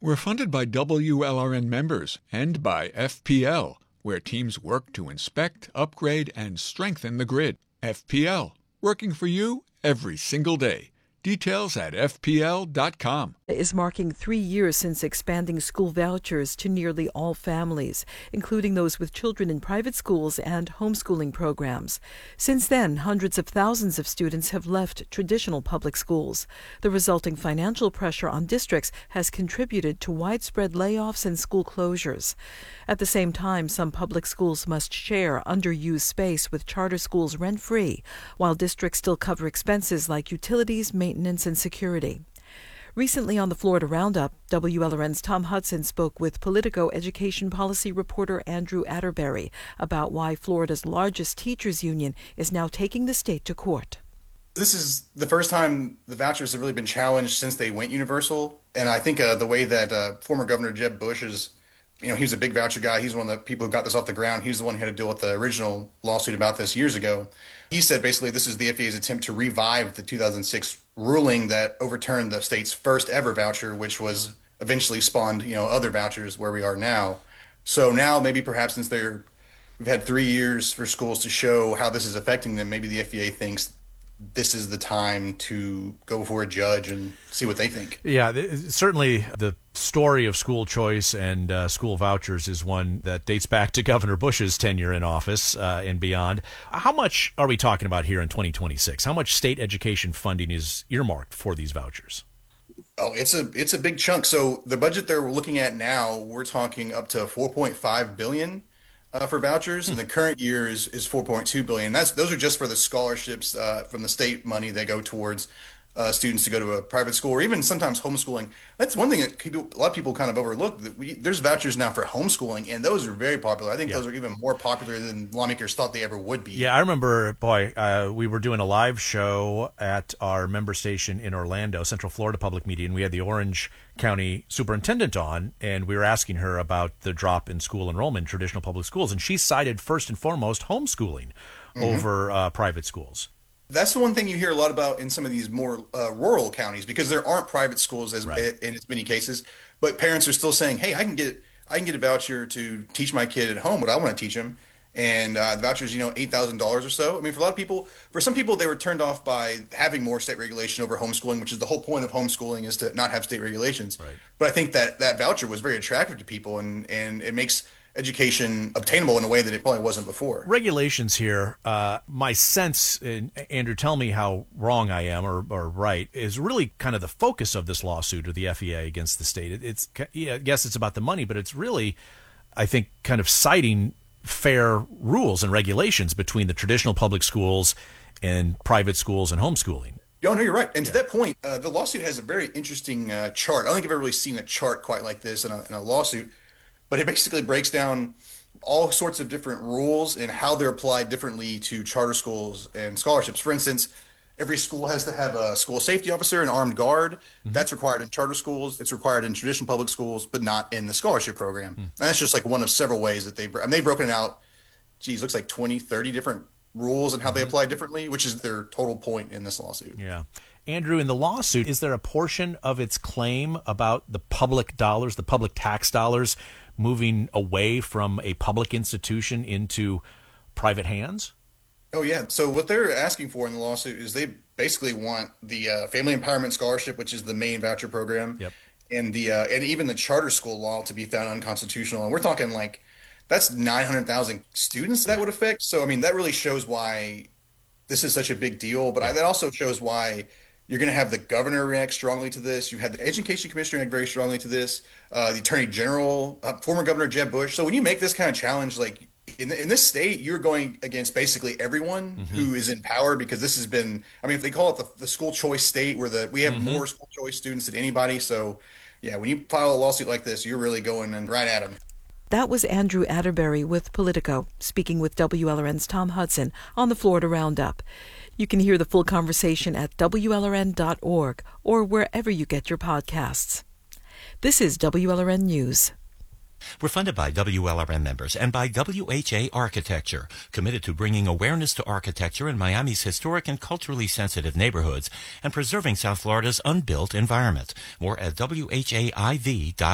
We're funded by WLRN members and by FPL, where teams work to inspect, upgrade, and strengthen the grid. FPL, working for you every single day. Details at FPL.com. Is marking 3 years since expanding school vouchers to nearly all families, including those with children in private schools and homeschooling programs. Since then, hundreds of thousands of students have left traditional public schools. The resulting financial pressure on districts has contributed to widespread layoffs and school closures. At the same time, some public schools must share underused space with charter schools rent-free, while districts still cover expenses like utilities, maintenance, and security. Recently on the Florida Roundup, WLRN's Tom Hudson spoke with Politico education policy reporter Andrew Atterbury about why Florida's largest teachers union is now taking the state to court. This is the first time the vouchers have really been challenged since they went universal. And I think the way that former Governor Jeb Bush is, he was a big voucher guy. He's one of the people who got this off the ground. He's the one who had to deal with the original lawsuit about this years ago. He said basically this is the FDA's attempt to revive the 2006 ruling that overturned the state's first ever voucher, which was eventually spawned, other vouchers where we are now. So now maybe perhaps since we've had 3 years for schools to show how this is affecting them, maybe the FDA thinks this is the time to go before a judge and see what they think. Yeah, certainly the story of school choice and school vouchers is one that dates back to Governor Bush's tenure in office and beyond. How much are we talking about here in 2026? How much state education funding is earmarked for these vouchers? Oh, it's a big chunk. So the budget they're looking at now, we're talking up to $4.5 billion. For vouchers, and the current year is $4.2 billion. Those are just for the scholarships from the state money that go towards students to go to a private school or even sometimes homeschooling. That's one thing that a lot of people kind of overlook. There's vouchers now for homeschooling, and those are very popular. I think those are even more popular than lawmakers thought they ever would be. Yeah, I remember, we were doing a live show at our member station in Orlando, Central Florida Public Media, and we had the Orange County superintendent on, and we were asking her about the drop in school enrollment in traditional public schools, and she cited first and foremost homeschooling over private schools. That's the one thing you hear a lot about in some of these more rural counties, because there aren't private schools in as many cases, but parents are still saying, "Hey, I can get a voucher to teach my kid at home what I want to teach him," and the voucher's $8,000 or so. I mean, for some people, they were turned off by having more state regulation over homeschooling, which is the whole point of homeschooling is to not have state regulations. Right. But I think that voucher was very attractive to people, and it makes education obtainable in a way that it probably wasn't before. Regulations here, my sense, and Andrew, tell me how wrong I am or right, is really kind of the focus of this lawsuit of the FEA against the state. I guess it's about the money, but it's really, I think, kind of citing fair rules and regulations between the traditional public schools and private schools and homeschooling. No, you're right. And to that point, the lawsuit has a very interesting chart. I don't think I've ever really seen a chart quite like this in a lawsuit. But it basically breaks down all sorts of different rules and how they're applied differently to charter schools and scholarships. For instance, every school has to have a school safety officer, an armed guard. Mm-hmm. That's required in charter schools. It's required in traditional public schools, but not in the scholarship program. Mm-hmm. And that's just like one of several ways that they've broken out, looks like 20, 30 different rules and how they apply differently, which is their total point in this lawsuit. Yeah. Andrew, in the lawsuit, is there a portion of its claim about the public dollars, the public tax dollars, moving away from a public institution into private hands? Oh, yeah. So what they're asking for in the lawsuit is they basically want the Family Empowerment Scholarship, which is the main voucher program, and even the charter school law to be found unconstitutional. And we're talking that's 900,000 students that would affect. So, I mean, that really shows why this is such a big deal. But that also shows why you're going to have the governor react strongly to this. You had the education commissioner react very strongly to this. The attorney general, former Governor Jeb Bush. So when you make this kind of challenge, like in this state, you're going against basically everyone who is in power, because this has been, if they call it the school choice state, where we have more school choice students than anybody. So yeah, when you file a lawsuit like this, you're really going right at them. That was Andrew Atterbury with Politico, speaking with WLRN's Tom Hudson on the Florida Roundup. You can hear the full conversation at WLRN.org or wherever you get your podcasts. This is WLRN News. We're funded by WLRN members and by WHA Architecture, committed to bringing awareness to architecture in Miami's historic and culturally sensitive neighborhoods and preserving South Florida's unbuilt environment. More at WHAIV.org.